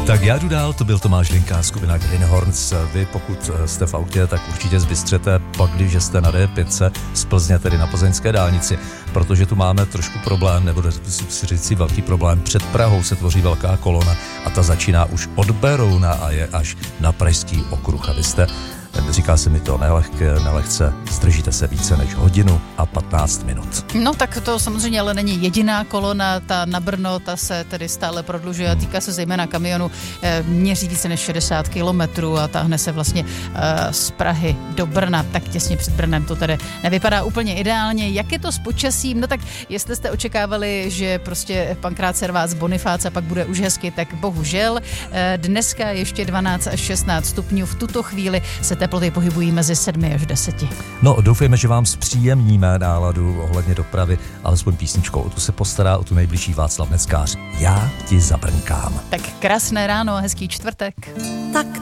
Tak já jdu dál, to byl Tomáš Linka, skupina Greenhorns. Vy pokud jste v autě, tak určitě zbystřete, pak když jste na D5 z Plzně, tedy na plzeňské dálnici, protože tu máme trošku problém, nebo si říct velký problém. Před Prahou se tvoří velká kolona a ta začíná už od Berouna a je až na Pražský okruh. A vy jste, říká se mi to nelehce, zdržíte se více než hodinu a 15 minut. No tak to samozřejmě ale není jediná kolona, ta na Brno, ta se tedy stále prodlužuje a týká se zejména kamionu, měří více než 60 kilometrů a táhne se vlastně z Prahy do Brna, tak těsně před Brnem to tedy nevypadá úplně ideálně. Jak je to s počasím? No tak jestli jste očekávali, že prostě Pankrát Servác Bonifác a pak bude už hezky, tak bohužel. Dneska ještě 12 až 16 stupňů, v tuto chvíli se teploty pohybují mezi 7 až 10. No, doufejme, že vám zpříjemníme náladu ohledně dopravy, alespoň písničkou. O tu se postará, o tu nejbližší Václav Neckář. Já ti zabrnkám. Tak krásné ráno a hezký čtvrtek. Tak